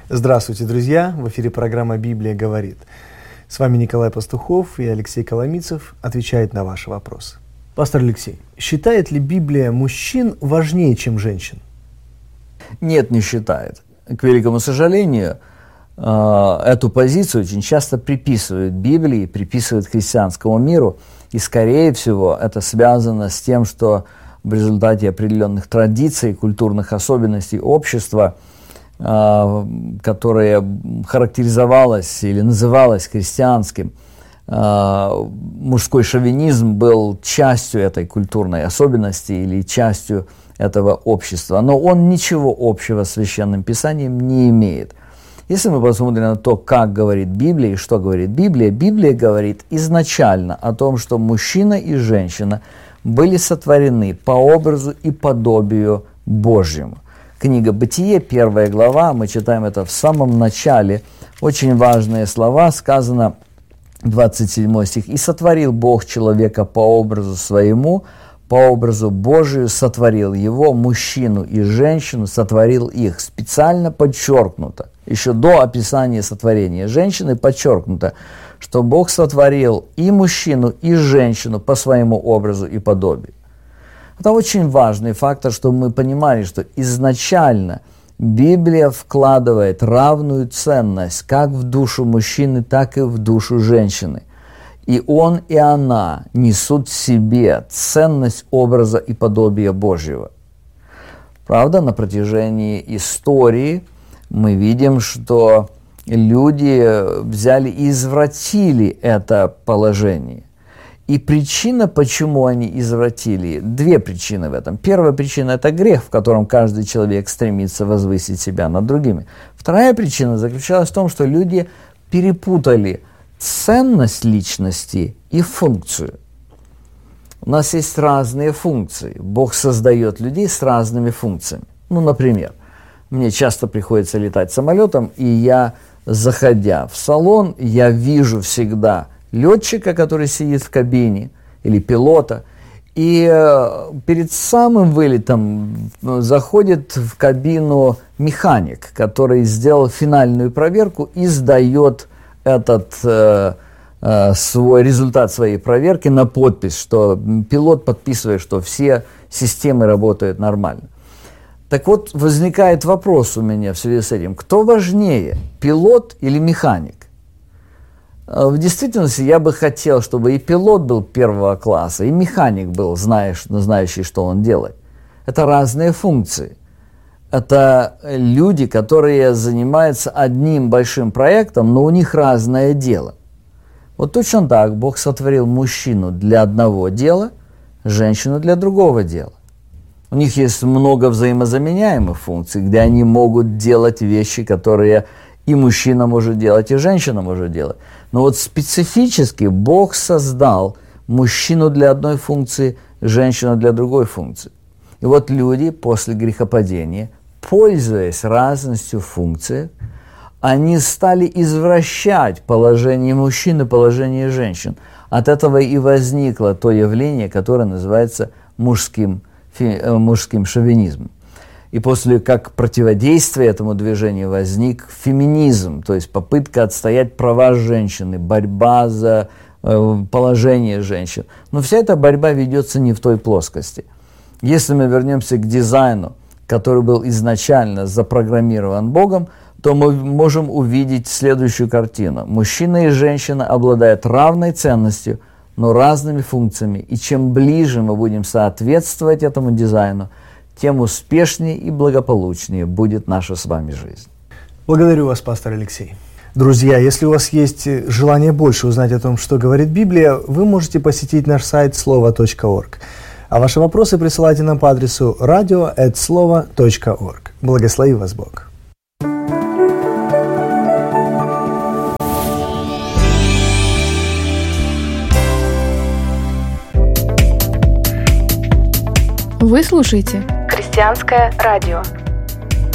Здравствуйте, друзья! В эфире программа «Библия говорит». С вами Николай Пастухов и Алексей Коломийцев отвечает на ваши вопросы. Пастор Алексей, считает ли Библия мужчин важнее, чем женщин? Нет, не считает. К великому сожалению, эту позицию очень часто приписывают Библии, приписывают христианскому миру, и, скорее всего, это связано с тем, что в результате определенных традиций, культурных особенностей общества, которое характеризовалось или называлось христианским, мужской шовинизм был частью этой культурной особенности или частью этого общества. Но он ничего общего с Священным Писанием не имеет. Если мы посмотрим на то, как говорит Библия и что говорит Библия, Библия говорит изначально о том, что мужчина и женщина были сотворены по образу и подобию Божьему. Книга «Бытие», 1 глава, мы читаем это в самом начале. Очень важные слова, сказано, 27 стих. «И сотворил Бог человека по образу своему, по образу Божию сотворил его, мужчину и женщину сотворил их». Специально подчеркнуто, еще до описания сотворения женщины подчеркнуто, что Бог сотворил и мужчину, и женщину по своему образу и подобию. Это очень важный фактор, чтобы мы понимали, что изначально Библия вкладывает равную ценность как в душу мужчины, так и в душу женщины. И он, и она несут в себе ценность образа и подобия Божьего. Правда, на протяжении истории мы видим, что люди взяли и извратили это положение. И причина, почему они извратили, две причины в этом. Первая причина – это грех, в котором каждый человек стремится возвысить себя над другими. Вторая причина заключалась в том, что люди перепутали ценность личности и функцию. У нас есть разные функции. Бог создает людей с разными функциями. Например, мне часто приходится летать самолетом, и я, заходя в салон, я вижу всегда летчика, который сидит в кабине, или пилота, и перед самым вылетом заходит в кабину механик, который сделал финальную проверку и сдает этот свой результат своей проверки на подпись, что пилот подписывает, что все системы работают нормально. Так вот, возникает вопрос у меня в связи с этим, кто важнее, пилот или механик? В действительности я бы хотел, чтобы и пилот был первого класса, и механик был, знающий, что он делает. Это разные функции. Это люди, которые занимаются одним большим проектом, но у них разное дело. Вот точно так Бог сотворил мужчину для одного дела, женщину для другого дела. У них есть много взаимозаменяемых функций, где они могут делать вещи, которые и мужчина может делать, и женщина может делать. Но вот специфически Бог создал мужчину для одной функции, женщину для другой функции. И вот люди после грехопадения, пользуясь разностью функций, они стали извращать положение мужчин и положение женщин. От этого и возникло то явление, которое называется мужским шовинизмом. И после как противодействия этому движению возник феминизм, то есть попытка отстоять права женщины, борьба за положение женщин. Но вся эта борьба ведется не в той плоскости. Если мы вернемся к дизайну, который был изначально запрограммирован Богом, то мы можем увидеть следующую картину. Мужчина и женщина обладают равной ценностью, но разными функциями. И чем ближе мы будем соответствовать этому дизайну, тем успешнее и благополучнее будет наша с вами жизнь. Благодарю вас, пастор Алексей. Друзья, если у вас есть желание больше узнать о том, что говорит Библия, вы можете посетить наш сайт slovo.org. А ваши вопросы присылайте нам по адресу radio@slovo.org. Благослови вас Бог. Вы слушаете «Христианское радио».